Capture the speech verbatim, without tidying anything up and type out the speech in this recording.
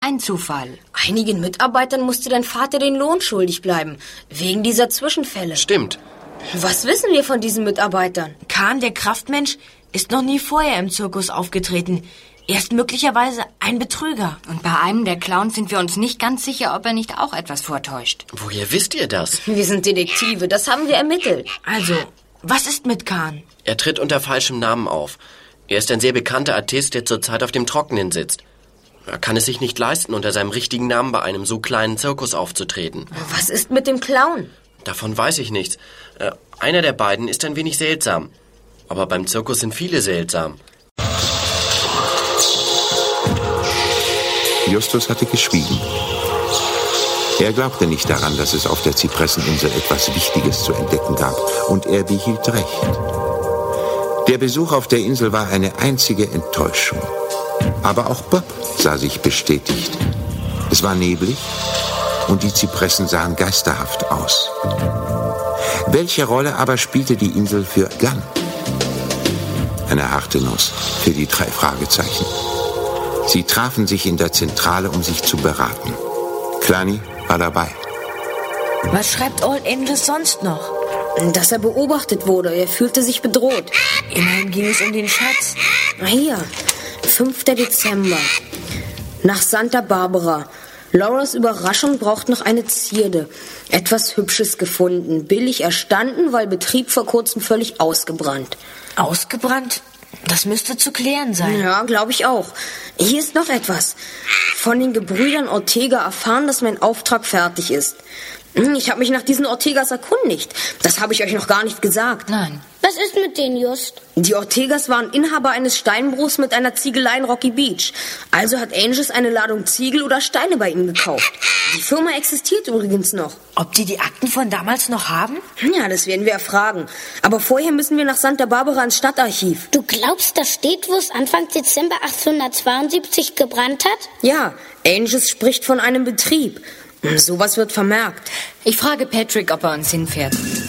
kein Zufall. Einigen Mitarbeitern musste dein Vater den Lohn schuldig bleiben, wegen dieser Zwischenfälle. Stimmt. Was wissen wir von diesen Mitarbeitern? Kahn, der Kraftmensch, ist noch nie vorher im Zirkus aufgetreten. Er ist möglicherweise ein Betrüger. Und bei einem der Clowns sind wir uns nicht ganz sicher, ob er nicht auch etwas vortäuscht. Woher wisst ihr das? Wir sind Detektive, das haben wir ermittelt. Also, was ist mit Kahn? Er tritt unter falschem Namen auf. Er ist ein sehr bekannter Artist, der zurzeit auf dem Trockenen sitzt. Er kann es sich nicht leisten, unter seinem richtigen Namen bei einem so kleinen Zirkus aufzutreten. Was ist mit dem Clown? Davon weiß ich nichts. Äh, einer der beiden ist ein wenig seltsam. Aber beim Zirkus sind viele seltsam. Justus hatte geschwiegen. Er glaubte nicht daran, dass es auf der Zypresseninsel etwas Wichtiges zu entdecken gab. Und er behielt recht. Der Besuch auf der Insel war eine einzige Enttäuschung. Aber auch Bob sah sich bestätigt. Es war neblig und die Zypressen sahen geisterhaft aus. Welche Rolle aber spielte die Insel für Gunn? Eine harte Nuss für die drei Fragezeichen. Sie trafen sich in der Zentrale, um sich zu beraten. Clanny war dabei. Was schreibt Old Angels sonst noch? Dass er beobachtet wurde. Er fühlte sich bedroht. Immerhin ging es um den Schatz. Ah, hier, fünfter Dezember. Nach Santa Barbara. Lauras Überraschung braucht noch eine Zierde. Etwas Hübsches gefunden. Billig erstanden, weil Betrieb vor kurzem völlig ausgebrannt. Ausgebrannt? Das müsste zu klären sein. Ja, glaube ich auch. Hier ist noch etwas. Von den Gebrüdern Ortega erfahren, dass mein Auftrag fertig ist. Ich habe mich nach diesen Ortegas erkundigt. Das habe ich euch noch gar nicht gesagt. Nein. Was ist mit denen, Just? Die Ortegas waren Inhaber eines Steinbruchs mit einer Ziegelei in Rocky Beach. Also hat Angus eine Ladung Ziegel oder Steine bei ihnen gekauft. Die Firma existiert übrigens noch. Ob die die Akten von damals noch haben? Ja, das werden wir erfragen. Aber vorher müssen wir nach Santa Barbara ins Stadtarchiv. Du glaubst, da steht, wo es Anfang Dezember achtzehnhundertzweiundsiebzig gebrannt hat? Ja, Angus spricht von einem Betrieb. Sowas wird vermerkt. Ich frage Patrick, ob er uns hinfährt.